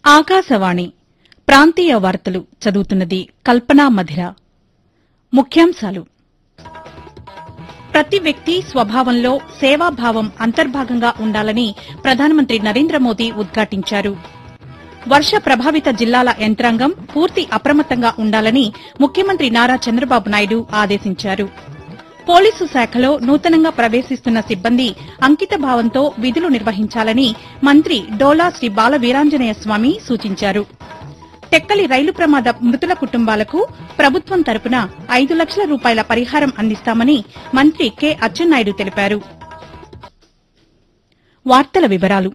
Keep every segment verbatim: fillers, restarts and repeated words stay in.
ఆకాశవాణి ప్రాంతీయ వార్తలు చదువుతున్నది కల్పనా మధిర. ముఖ్యాంశాలు: ప్రతి వ్యక్తి స్వభావంలో సేవాభావం అంతర్భాగంగా ఉండాలని ప్రధానమంత్రి నరేంద్ర మోదీ ఉద్ఘాటించారు. వర్ష ప్రభావిత జిల్లాల యంత్రాంగం పూర్తి అప్రమత్తంగా ఉండాలని ముఖ్యమంత్రి నారా చంద్రబాబు నాయుడు ఆదేశించారు. పోలీసు శాఖలో నూతనంగా ప్రవేశిస్తున్న సిబ్బంది అంకితభావంతో విధులు నిర్వహించాలని మంత్రి డోలా శ్రీ బాల వీరాంజనేయ స్వామి సూచించారు. టెక్కలి రైలు ప్రమాద మృతుల కుటుంబాలకు ప్రభుత్వం తరపున ఐదు లక్షల రూపాయల పరిహారం అందిస్తామని మంత్రి కె అచ్చెన్నాయుడు తెలిపారు. వార్తల వివరాలు: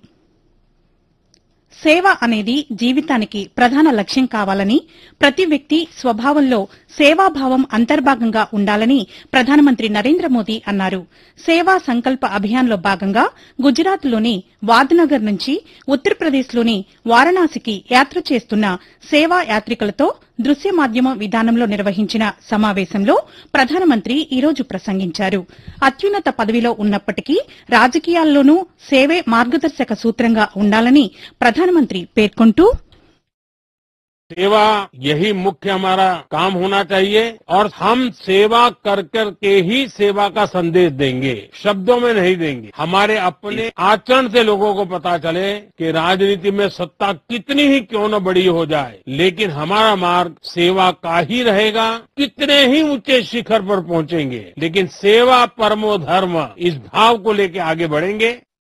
సేవ అనేది జీవితానికి ప్రధాన లక్ష్యం కావాలని, ప్రతి వ్యక్తి స్వభావంలో సేవాభావం అంతర్భాగంగా ఉండాలని ప్రధానమంత్రి నరేంద్ర మోదీ అన్నారు. సేవా సంకల్ప అభియాన్లో భాగంగా గుజరాత్లోని వాద్నగర్ నుంచి ఉత్తరప్రదేశ్లోని వారణాసికి యాత్ర చేస్తున్న సేవా యాత్రికులతో దృశ్య మాధ్యమం విధానంలో నిర్వహించిన సమావేశంలో ప్రధానమంత్రి ఈ రోజు ప్రసంగించారు. అత్యున్నత పదవిలో ఉన్నప్పటికీ రాజకీయాల్లోనూ సేవే మార్గదర్శక సూత్రంగా ఉండాలని ప్రధానమంత్రి పేర్కొంటూ, सेवा यही मुख्य हमारा काम होना चाहिए और हम सेवा कर कर के ही सेवा का संदेश देंगे, शब्दों में नहीं देंगे. हमारे अपने आचरण से लोगों को पता चले कि राजनीति में सत्ता कितनी ही क्यों न बड़ी हो जाए, लेकिन हमारा मार्ग सेवा का ही रहेगा. कितने ही ऊंचे शिखर पर पहुंचेंगे, लेकिन सेवा परमो धर्म इस भाव को लेकर आगे बढ़ेंगे.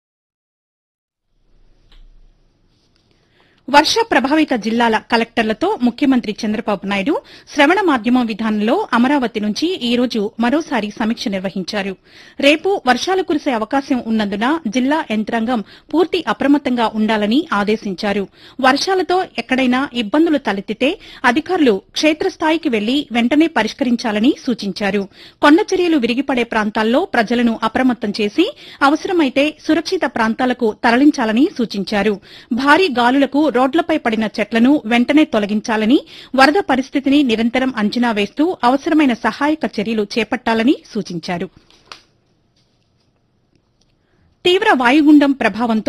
వర్ష ప్రభావిత జిల్లాల కలెక్టర్లతో ముఖ్యమంత్రి చంద్రబాబు నాయుడు శ్రవణ మాధ్యమం విధానంలో అమరావతి నుంచి ఈ రోజు మరోసారి సమీక్ష నిర్వహించారు. రేపు వర్షాలు కురిసే అవకాశం ఉన్నందున జిల్లా యంత్రాంగం పూర్తి అప్రమత్తంగా ఉండాలని ఆదేశించారు. వర్షాలతో ఎక్కడైనా ఇబ్బందులు తలెత్తితే అధికారులు క్షేత్రస్థాయికి వెళ్లి వెంటనే పరిష్కరించాలని సూచించారు. కొండ చర్యలు విరిగిపడే ప్రాంతాల్లో ప్రజలను అప్రమత్తం చేసి అవసరమైతే సురక్షిత ప్రాంతాలకు తరలించాలని సూచించారు. భారీ గాలులకు రోడ్లపై పడిన చెట్లను వెంటనే తొలగించాలని, వరద పరిస్థితిని నిరంతరం అంచనా వేస్తూ అవసరమైన సహాయక చర్యలు చేపట్టాలని సూచించారు. తీవ్ర వాయుగుండం ప్రభావంతో